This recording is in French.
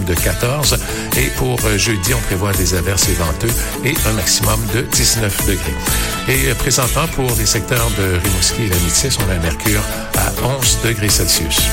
de 14. Et pour jeudi, on prévoit des averses et venteux et un maximum de 19 degrés. Et présentement, pour les secteurs de Rimouski et L'Amitis, on a un mercure à 11 degrés Celsius.